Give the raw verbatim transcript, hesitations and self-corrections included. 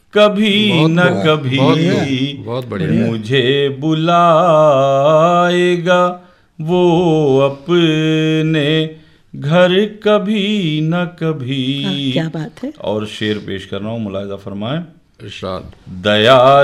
कभी न कभी बहुत बढ़िया मुझे बुलाएगा वो अपने घर कभी न कभी। क्या बात है। और शेर पेश कर रहा हूँ, मुलाहिजा फरमाएं। इरशाद। दया